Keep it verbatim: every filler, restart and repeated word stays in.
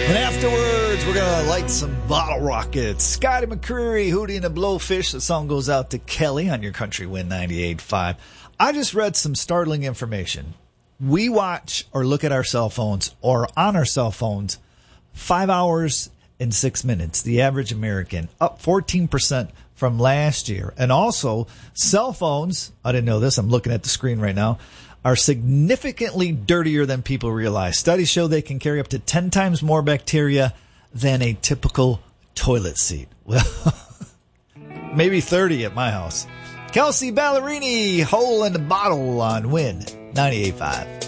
And afterwards, we're going to light some bottle rockets. Scotty McCreery, Hootie and the Blowfish. The song goes out to Kelly on your Country Wind ninety-eight point five. I just read some startling information. We watch or look at our cell phones or on our cell phones five hours and six minutes. The average American, up fourteen percent from last year. And also, cell phones, I didn't know this, I'm looking at the screen right now, are significantly dirtier than people realize. Studies show they can carry up to ten times more bacteria than a typical toilet seat. Well, maybe thirty at my house. Kelsey Ballerini, Hole in the Bottle on Wind ninety-eight point five.